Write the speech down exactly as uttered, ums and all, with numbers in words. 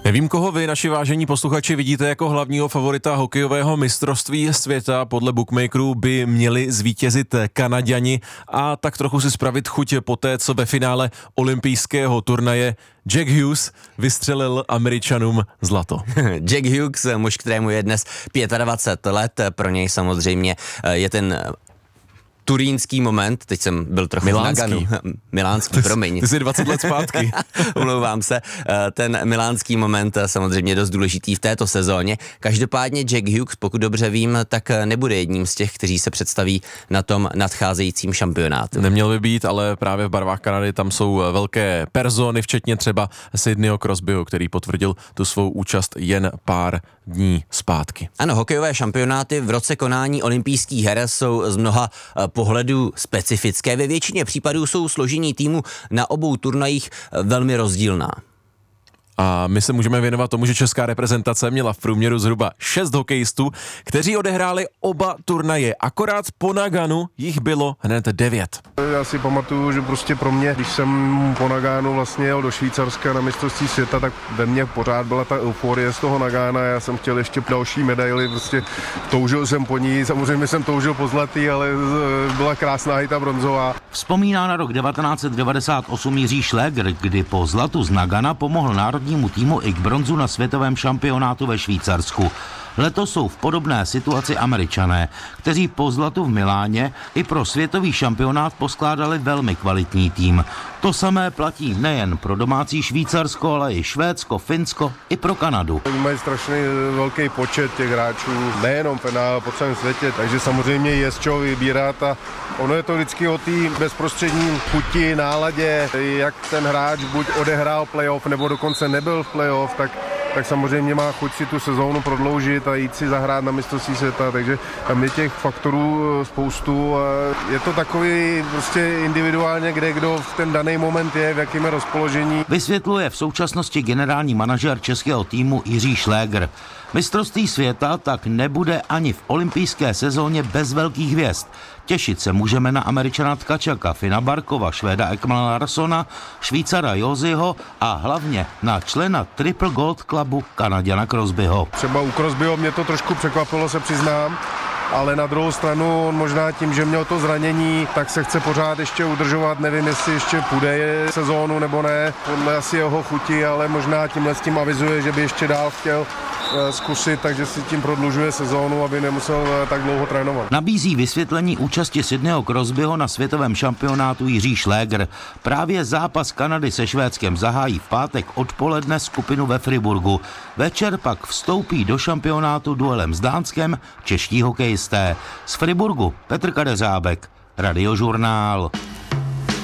Nevím, koho vy, naši vážení posluchači, vidíte jako hlavního favorita hokejového mistrovství světa. Podle bookmakerů by měli zvítězit Kanaďani a tak trochu si spravit chuť po té, co ve finále olympijského turnaje Jack Hughes vystřelil Američanům zlato. Jack Hughes, muž, kterému je dnes dvacet pět let, pro něj samozřejmě je ten turínský moment, teď jsem byl trochu Milánský. v Naganu. Milánský, promiň. Ty jsi dvacet let zpátky. Umlouvám se. Ten milánský moment samozřejmě dost důležitý v této sezóně. Každopádně Jack Hughes, pokud dobře vím, tak nebude jedním z těch, kteří se představí na tom nadcházejícím šampionátu. Neměl by být, ale právě v barvách Kanady tam jsou velké persony, včetně třeba Sidneyho Crosbyho, který potvrdil tu svou účast jen pár dní zpátky. Ano, hokejové šampionáty v roce konání olympijských her jsou z mnoha pohledů specifické. Ve většině případů jsou složení týmu na obou turnajích velmi rozdílná. A my se můžeme věnovat tomu, že česká reprezentace měla v průměru zhruba šest hokejistů, kteří odehráli oba turnaje. Akorát po Naganu jich bylo hned devět. Já si pamatuju, že prostě pro mě, když jsem po Naganu vlastně jel do Švýcarska na mistrovství světa, tak ve mně pořád byla ta euforie z toho Nagana. Já jsem chtěl ještě další medaily, prostě toužil jsem po ní, samozřejmě jsem toužil po zlatý, ale byla krásná i ta bronzová. Vzpomíná na rok devatenáct set devadesát osm Jiří Šléger, kdy po zlatu z Nagana pomohl národnímu týmu i k bronzu na světovém šampionátu ve Švýcarsku. Letos jsou v podobné situaci Američané, kteří po zlatu v Miláně i pro světový šampionát poskládali velmi kvalitní tým. To samé platí nejen pro domácí Švýcarsko, ale i Švédsko, Finsko i pro Kanadu. Oni mají strašně velký počet těch hráčů, nejenom ale po celém světě, takže samozřejmě je z čeho vybírat a ono je to vždycky o té bezprostřední chuti, náladě, jak ten hráč buď odehrál playoff nebo dokonce nebyl v playoff, tak tak samozřejmě má chuť si tu sezónu prodloužit a jít si zahrát na mistrovství světa, takže tam je těch faktorů spoustu. Je to takový prostě individuálně, kde kdo v ten daný moment je, v jakém je rozpoložení. Vysvětluje v současnosti generální manažer českého týmu Jiří Šléger. Mistrovství světa tak nebude ani v olympijské sezóně bez velkých hvězd. Těšit se můžeme na Američana Tkačaka, Fina Barkova, Švéda Ekmana Larssona, Švýcara Joziho a hlavně na člena Triple Gold Clubu Kanaďana Crosbyho. Třeba u Crosbyho mě to trošku překvapilo, se přiznám, ale na druhou stranu on možná tím, že měl to zranění, tak se chce pořád ještě udržovat, nevím, jestli ještě půjde sezónu nebo ne, podle asi jeho chuti, ale možná tímhle s tím avizuje, že by ještě dál chtěl zkusit, takže si tím prodlužuje sezónu, aby nemusel tak dlouho trénovat. Nabízí vysvětlení účasti Sidneyho Crosbyho na světovém šampionátu Jiří Šléger. Právě zápas Kanady se Švédskem zahájí v pátek odpoledne skupinu ve Friburgu. Večer pak vstoupí do šampionátu duelem s Dánskem čeští hokejisté. Z Friburgu Petr Kadeřábek, Radiožurnál.